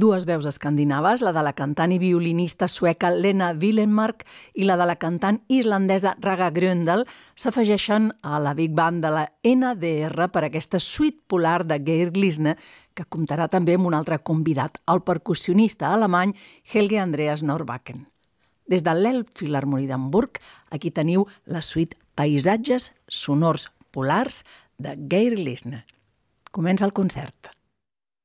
Dues veus escandinaves, la de la cantant i violinista sueca Lena Willenmark i la de la cantant islandesa Raga Gröndal, s'afegeixen a la Big Band de la NDR per aquesta suite polar de Geir Glisne, que comptarà també amb un altre convidat, el percussionista alemany Helge Andreas Norbacken. Des de l'Elbphilharmonie d'Hamburg, aquí teniu la suite Paisatges sonors polars de Geir Glisne. Comença el concert.